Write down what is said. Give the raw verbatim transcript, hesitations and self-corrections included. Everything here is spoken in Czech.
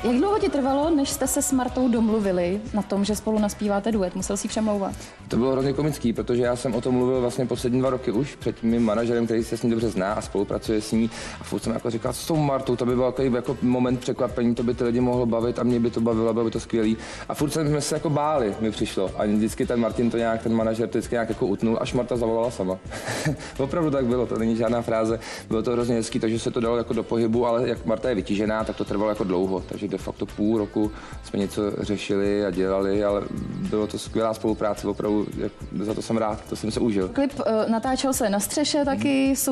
Jak dlouho ti trvalo, než jste se s Martou domluvili na tom, že spolu naspíváte duet? Musel jsi přemlouvat? To bylo hrozně komický, protože já jsem o tom mluvil vlastně poslední dva roky už před mým manažerem, který se s ní dobře zná a spolupracuje s ní. A furt jsem jako říkal, co s tou Martou, to by byl jako, jako moment překvapení, to by ty lidi mohlo bavit a mě by to bavilo, bylo by to skvělý. A furt jsme se jako báli, mi přišlo. A vždycky ten Martin to nějak, ten manažer to vždycky nějak jako utnul, až Marta zavolala sama. Opravdu tak bylo, to není žádná fráze. Bylo to hrozně hezký, takže se to dalo jako do pohybu, ale jak Marta je vytížená, tak to trvalo jako dlouho. Takže de facto půl roku jsme něco řešili a dělali, ale bylo to skvělá spolupráce, opravdu, jak, za to jsem rád, to jsem se užil. Klip uh, natáčel se na střeše taky,